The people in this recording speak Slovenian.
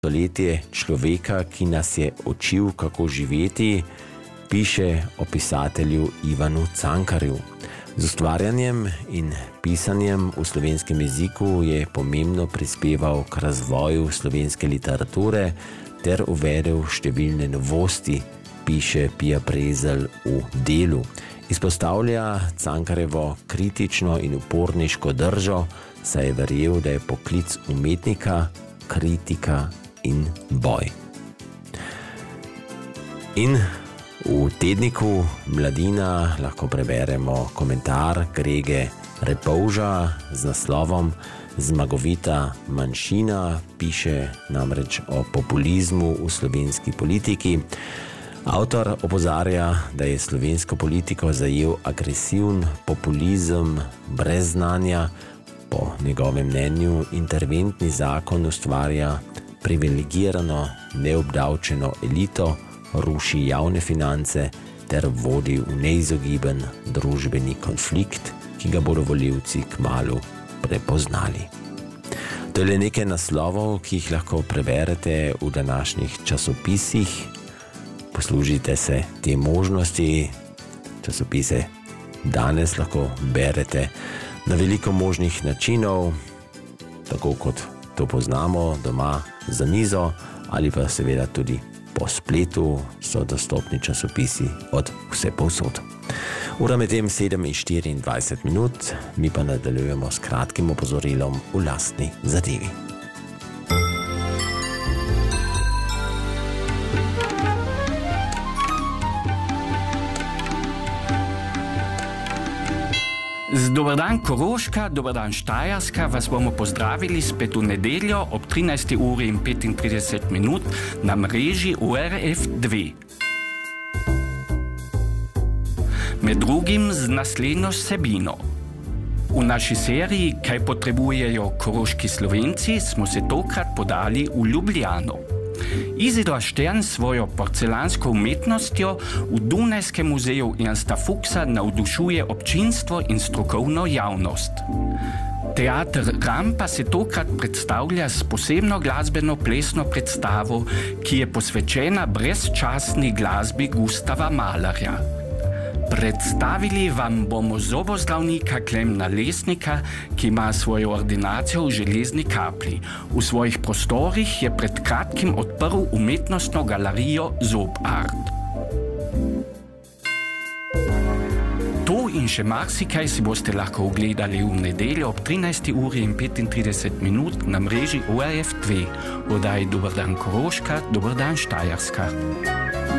stoletje človeka, ki nas je učil, kako živeti, piše o pisatelju Ivanu Cankarju. Z ustvarjanjem in pisanjem v slovenskem jeziku je pomembno prispeval k razvoju slovenske literature ter uvedel številne novosti, piše Pija Prezelj v Delu. Izpostavlja Cankarjevo kritično in uporniško držo, saj je verjel, da je poklic umetnika, kritika in boj. In v tedniku Mladina lahko preberemo komentar Grege Repovža z naslovom Zmagovita manjšina, piše namreč o populizmu v slovenski politiki. Avtor opozarja, da je slovensko politiko zajel agresiven populizem brez znanja. Po njegovem mnenju interventni zakon ustvarja privilegirano, neobdavčeno elito, ruši javne finance ter vodi v neizogiben družbeni konflikt, ki ga bodo volivci kmalu prepoznali. To je le nekaj naslovov, ki jih lahko preberete v današnjih časopisih. Poslužite se te možnosti. Časopise danes lahko berete na veliko možnih načinov, tako kot to poznamo doma za mizo ali pa seveda tudi po spletu so dostopni časopisi od vse povsod. Ura medtem 7:24, mi pa nadaljujemo s kratkim opozorilom v lastni zadevi. Dober dan Koroška, dober dan Štajerska, vas bomo pozdravili spet v nedeljo ob 13:35 na mreži ORF2. Med drugim z naslednjo vsebino. V naši seriji Kaj potrebujejo koroški Slovenci smo se tokrat podali v Ljubljano. Izidor Štern svojo porcelansko umetnostjo v Dunajskem muzeju Ernsta Fuchsa navdušuje občinstvo in strokovno javnost. Teater Rampa se tokrat predstavlja s posebno glasbeno-plesno predstavo, ki je posvečena brezčasni glasbi Gustava Mahlerja. Predstavili vam bomo zobozdravnika Klemna Lesnika, ki ima svojo ordinacijo v Železni Kapli. V svojih prostorih je pred kratkim odprl umetnostno galerijo Zob Art. To in še marsikaj si boste lahko ogledali v nedeljo ob 13:35 na mreži ORF2. Oddaji Dober dan Koroška, dober dan Štajerska.